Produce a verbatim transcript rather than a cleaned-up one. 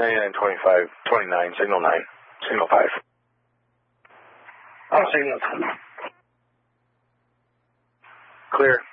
ninety-nine twenty-five twenty-nine, signal nine, signal five. Oh, signal. Clear.